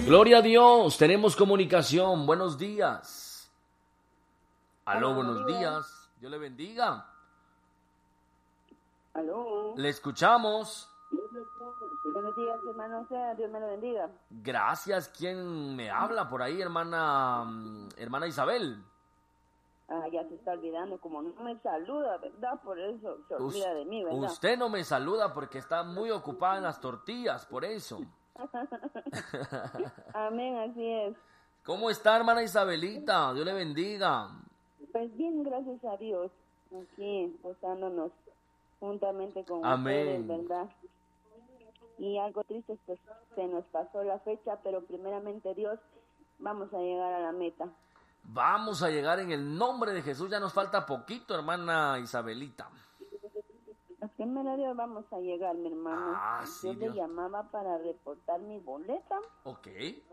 Gloria a Dios, tenemos comunicación. Buenos días. Aló, buenos días. Dios le bendiga. Aló. Le escuchamos. Buenos días, hermano. Sea, Dios me lo bendiga. Gracias. ¿Quién me habla por ahí, hermana Isabel? Ya se está olvidando, como no me saluda, ¿verdad? Por eso se olvida de mí, ¿verdad? Usted no me saluda porque está muy ocupada en las tortillas, por eso. Amén, así es. ¿Cómo está, hermana Isabelita? Dios le bendiga. Pues bien, gracias a Dios. Aquí, gozándonos juntamente con Amén. ustedes, ¿verdad? Y algo triste, pues se nos pasó la fecha, pero primeramente Dios, vamos a llegar a la meta. Vamos a llegar en el nombre de Jesús. Ya nos falta poquito, hermana Isabelita. Primero Dios, vamos a llegar, mi hermano. Sí, Yo le llamaba para reportar mi boleta. Ok.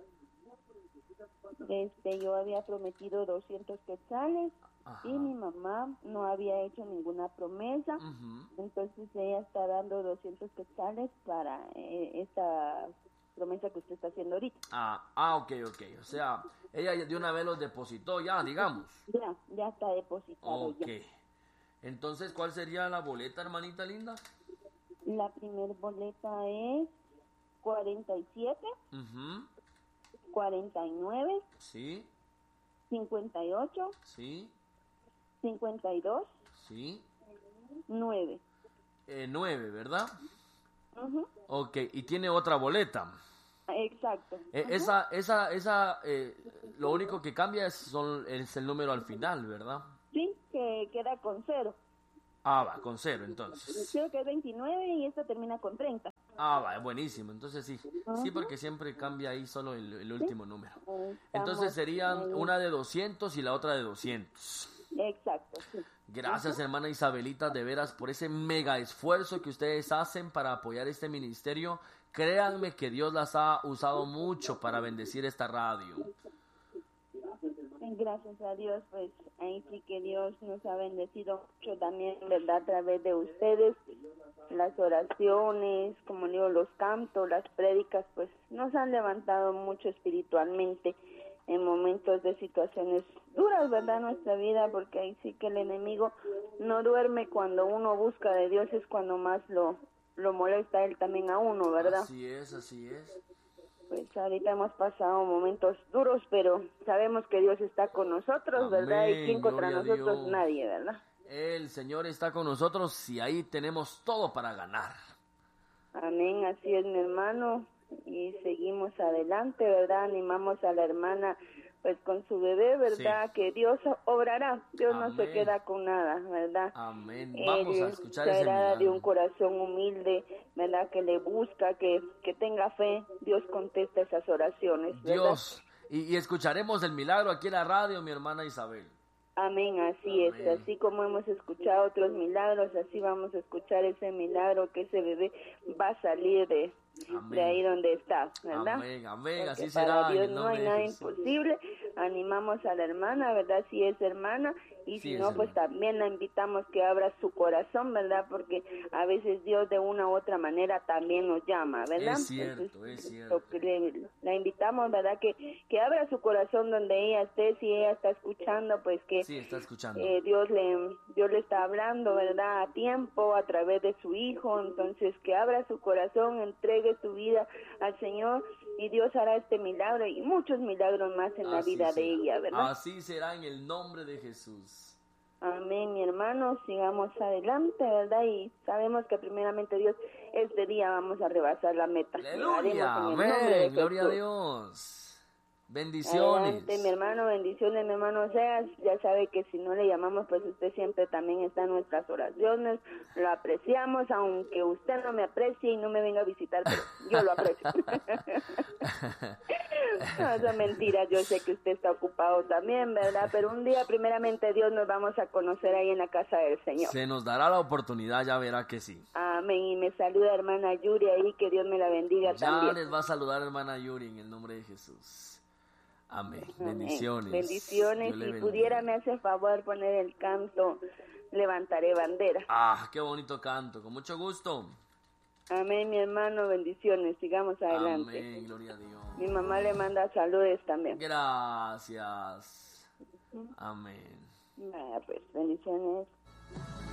Yo había prometido 200 quetzales. Ajá. Y mi mamá no había hecho ninguna promesa. Uh-huh. Entonces ella está dando 200 quetzales para esta promesa que usted está haciendo ahorita. Ok. O sea, ella de una vez los depositó ya, digamos. Ya está depositado. Ok. Ya. Entonces, ¿cuál sería la boleta, hermanita linda? La primer boleta es 47, uh-huh. 49, sí, 58, sí, 52, sí, 9. 9, ¿verdad? Uh-huh. Ok, y tiene otra boleta. Exacto. Uh-huh. Esa, lo único que cambia es el número al final, ¿verdad? Sí, que queda con 0. Va, con 0 entonces. Creo que es 29 y esta termina con 30. Va, buenísimo. Entonces sí. Uh-huh. Sí, porque siempre cambia ahí solo el último número. Entonces serían una de 200 y la otra de 200. Exacto, sí. Gracias, hermana Isabelita, de veras, por ese mega esfuerzo que ustedes hacen para apoyar este ministerio. Créanme que Dios las ha usado mucho para bendecir esta radio. Gracias a Dios, pues ahí sí que Dios nos ha bendecido mucho también, ¿verdad? A través de ustedes, las oraciones, como digo, los cantos, las prédicas, pues nos han levantado mucho espiritualmente en momentos de situaciones duras, ¿verdad? Nuestra vida, porque ahí sí que el enemigo no duerme. Cuando uno busca de Dios es cuando más lo molesta él también a uno, ¿verdad? Así es. Pues ahorita hemos pasado momentos duros, pero sabemos que Dios está con nosotros, Amén, ¿verdad? Y quién contra nosotros, nadie, ¿verdad? El Señor está con nosotros y ahí tenemos todo para ganar. Amén, así es, mi hermano. Y seguimos adelante, ¿verdad? Animamos a la hermana pues con su bebé, ¿verdad? Sí. Que Dios obrará, Dios Amén. No se queda con nada, ¿verdad? Amén. Vamos a escuchar ese milagro. milagro. De un corazón humilde, ¿verdad? Que le busca, que tenga fe, Dios contesta esas oraciones, ¿verdad? Dios, y escucharemos el milagro aquí en la radio, mi hermana Isabel. Amén, así Amén. es, así como hemos escuchado otros milagros, así vamos a escuchar ese milagro, que ese bebé va a salir de ahí donde está, ¿verdad? Amén, porque así para será. Dios no hay nada imposible. Animamos a la hermana, ¿verdad? Si es hermana, y si no, pues también la invitamos que abra su corazón, ¿verdad? Porque a veces Dios de una u otra manera también nos llama, ¿verdad? Es cierto, Entonces, es cierto. La invitamos, ¿verdad? Que abra su corazón donde ella esté, si ella está escuchando, pues que sí, está escuchando. Dios le está hablando, ¿verdad? A tiempo, a través de su hijo. Entonces, que abra su corazón, entregue su vida al Señor, y Dios hará este milagro y muchos milagros más en la vida de ella, ¿verdad? Así será en el nombre de Jesús. Amén, mi hermano, sigamos adelante, ¿verdad? Y sabemos que primeramente Dios, este día vamos a rebasar la meta. Aleluya, amén, gloria a Dios. Bendiciones. Adelante, mi hermano, bendiciones, mi hermano Seas. Ya sabe que si no le llamamos, pues usted siempre también está en nuestras oraciones. Lo apreciamos, aunque usted no me aprecie y no me venga a visitar, pero yo lo aprecio. No, eso es mentira, yo sé que usted está ocupado también, ¿verdad? Pero un día, primeramente Dios, nos vamos a conocer ahí en la casa del Señor. Se nos dará la oportunidad, ya verá que sí. Amén, y me saluda hermana Yuri ahí, que Dios me la bendiga también. Ya les va a saludar hermana Yuri en el nombre de Jesús. Amén. Bendiciones. Bendiciones. Si pudiera, me hace favor poner el canto Levantaré Bandera. Qué bonito canto. Con mucho gusto. Amén, mi hermano, bendiciones, sigamos adelante. Amén, gloria a Dios. Mi mamá le manda saludos también. Gracias. Amén. Vaya, pues, bendiciones.